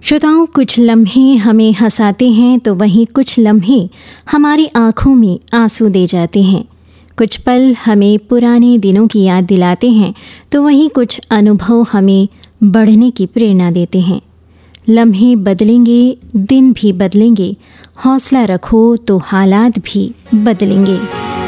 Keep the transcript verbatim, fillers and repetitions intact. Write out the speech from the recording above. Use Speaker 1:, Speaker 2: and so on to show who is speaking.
Speaker 1: श्रोताओं, कुछ लम्हे हमें हंसाते हैं तो वहीं कुछ लम्हे हमारी आँखों में आंसू दे जाते हैं। कुछ पल हमें पुराने दिनों की याद दिलाते हैं तो वहीं कुछ अनुभव हमें बढ़ने की प्रेरणा देते हैं। लम्हे बदलेंगे, दिन भी बदलेंगे, हौसला रखो तो हालात भी बदलेंगे।